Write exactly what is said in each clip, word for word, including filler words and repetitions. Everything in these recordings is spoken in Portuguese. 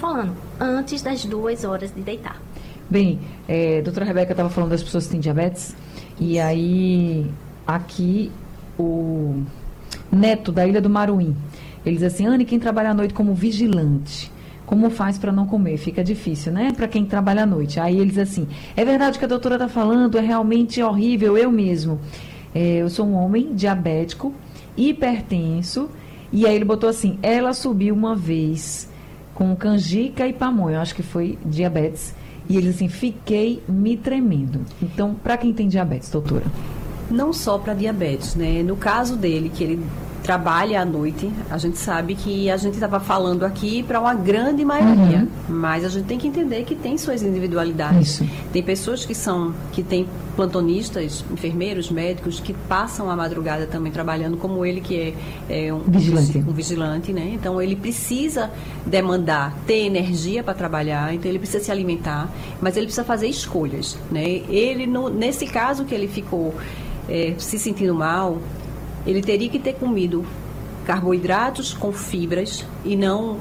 falando, antes das duas horas de deitar. Bem, é, a doutora Rebeca estava falando das pessoas que têm diabetes, e aí aqui o Neto, da Ilha do Maruim, ele diz assim: Anne, quem trabalha à noite como vigilante, como faz para não comer? Fica difícil, né? Para quem trabalha à noite. Aí ele diz assim: é verdade o que a doutora está falando, é realmente horrível, eu mesmo. É, eu sou um homem diabético, hipertenso, e aí ele botou assim: ela subiu uma vez com canjica e pamonha, eu acho que foi diabetes, e ele diz assim: fiquei me tremendo. Então, para quem tem diabetes, doutora? Não só para diabetes, né? No caso dele, que ele trabalha à noite, a gente sabe que a gente estava falando aqui para uma grande maioria, uhum. mas a gente tem que entender que tem suas individualidades. Isso. Tem pessoas que são, que têm plantonistas, enfermeiros, médicos, que passam a madrugada também trabalhando, como ele, que é, é um, vigilante. um vigilante, né? Então ele precisa demandar, ter energia para trabalhar, então ele precisa se alimentar, mas ele precisa fazer escolhas, né? Ele, no, nesse caso que ele ficou é, se sentindo mal, ele teria que ter comido carboidratos com fibras e não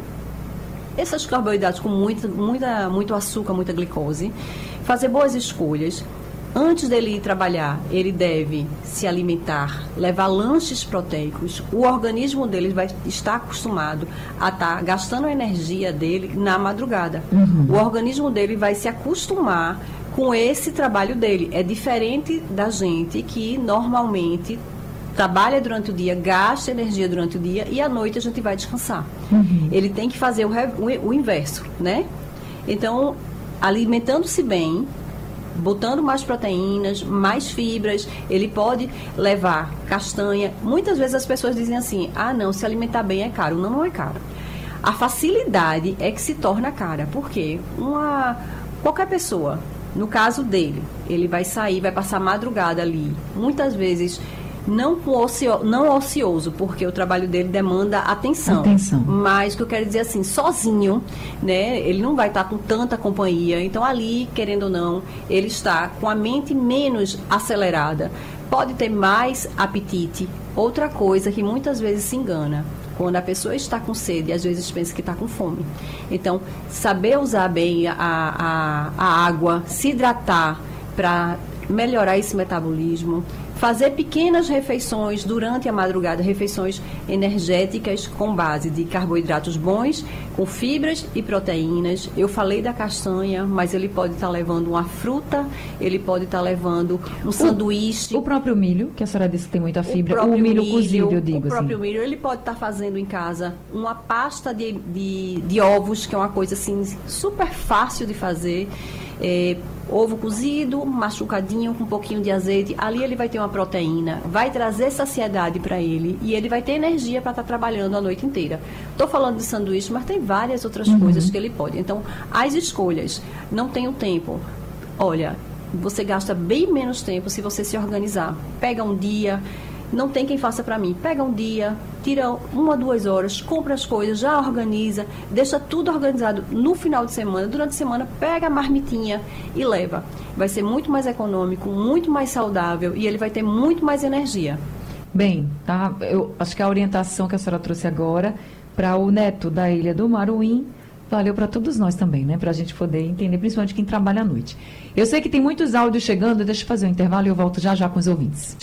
esses carboidratos com muita, muita, muito açúcar, muita glicose. Fazer boas escolhas. Antes dele ir trabalhar, ele deve se alimentar, levar lanches proteicos. O organismo dele vai estar acostumado a estar gastando a energia dele na madrugada. Uhum. O organismo dele vai se acostumar com esse trabalho dele. É diferente da gente que normalmente trabalha durante o dia, gasta energia durante o dia e à noite a gente vai descansar. Uhum. Ele tem que fazer o, o, o inverso, né? Então, alimentando-se bem, botando mais proteínas, mais fibras, ele pode levar castanha. Muitas vezes as pessoas dizem assim: ah, não, se alimentar bem é caro. Não, não é caro. A facilidade é que se torna cara. Por quê? Uma, qualquer pessoa, no caso dele, ele vai sair, vai passar a madrugada ali. Muitas vezes não, ocio, não ocioso, porque o trabalho dele demanda atenção. atenção. Mas o que eu quero dizer assim, sozinho, né? Ele não vai estar com tanta companhia. Então ali, querendo ou não, ele está com a mente menos acelerada. Pode ter mais apetite. Outra coisa que muitas vezes se engana, quando a pessoa está com sede, às vezes pensa que está com fome. Então, saber usar bem a, a, a água, se hidratar para melhorar esse metabolismo, fazer pequenas refeições durante a madrugada, refeições energéticas com base de carboidratos bons, com fibras e proteínas. Eu falei da castanha, mas ele pode estar levando uma fruta, ele pode estar levando um o, sanduíche. O próprio milho, que a senhora disse que tem muita fibra, o, o milho, milho cozido, eu digo O próprio assim. milho, ele pode estar fazendo em casa uma pasta de, de, de ovos, que é uma coisa assim super fácil de fazer. É, ovo cozido, machucadinho, com um pouquinho de azeite. Ali ele vai ter uma proteína, vai trazer saciedade para ele e ele vai ter energia para estar trabalhando a noite inteira. Estou falando de sanduíche, mas tem várias outras uhum. coisas que ele pode. Então, as escolhas. Não tenho tempo. Olha, você gasta bem menos tempo se você se organizar. Pega um dia. Não tem quem faça para mim. Pega um dia, tira uma, duas horas, compra as coisas, já organiza, deixa tudo organizado no final de semana. Durante a semana, pega a marmitinha e leva. Vai ser muito mais econômico, muito mais saudável e ele vai ter muito mais energia. Bem, tá? Eu acho que a orientação que a senhora trouxe agora para o Neto da Ilha do Maruim valeu para todos nós também, né? Para a gente poder entender, principalmente quem trabalha à noite. Eu sei que tem muitos áudios chegando, deixa eu fazer um intervalo e eu volto já já com os ouvintes.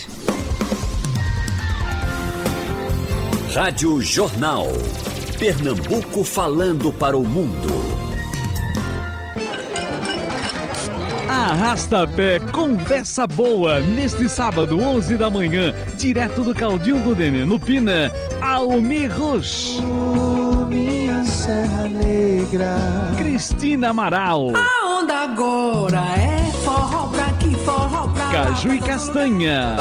Rádio Jornal. Pernambuco falando para o mundo. Arrasta-pé, conversa boa, neste sábado, onze da manhã, direto do Caldinho do Nenê, no Pina, Almir Rush. Oh, minha Serra Negra. Cristina Amaral. A onda agora é forró pra aqui, forró pra lá. Caju e Castanha.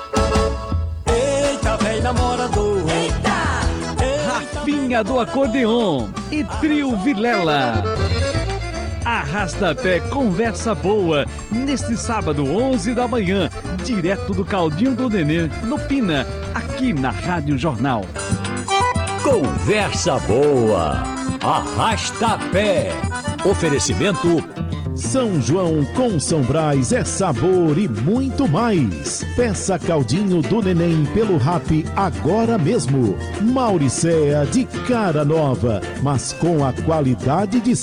Eita, vem namorador. Eita, Rafinha do Acordeon e Trio Vilela. Arrasta-pé, conversa boa, neste sábado, onze da manhã, direto do Caldinho do Nenê, no Pina, aqui na Rádio Jornal. Conversa boa, arrasta-pé. Oferecimento São João com São Brás é sabor e muito mais. Peça caldinho do neném pelo Rap agora mesmo. Mauricéa de cara nova, mas com a qualidade de